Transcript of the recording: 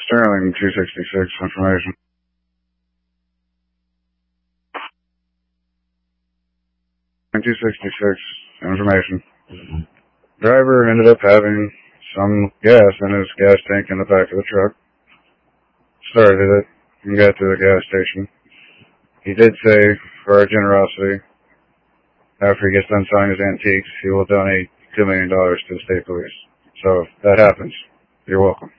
Sterling 266 information. And 266 information. Driver ended up having some gas in his gas tank in the back of the truck. Started it and got to the gas station. He did say, for our generosity, after he gets done selling his antiques, he will donate $2 million to the state police. So if that happens, you're welcome.